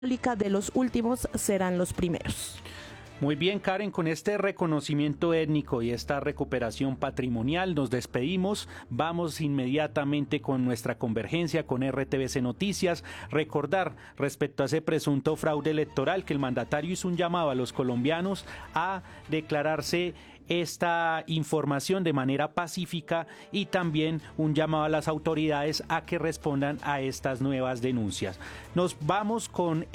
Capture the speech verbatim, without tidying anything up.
de los últimos serán los primeros. Muy bien, Karen, con este reconocimiento étnico y esta recuperación patrimonial nos despedimos. Vamos inmediatamente con nuestra convergencia con R T V C Noticias. Recordar respecto a ese presunto fraude electoral que el mandatario hizo un llamado a los colombianos a declararse esta información de manera pacífica y también un llamado a las autoridades a que respondan a estas nuevas denuncias. Nos vamos con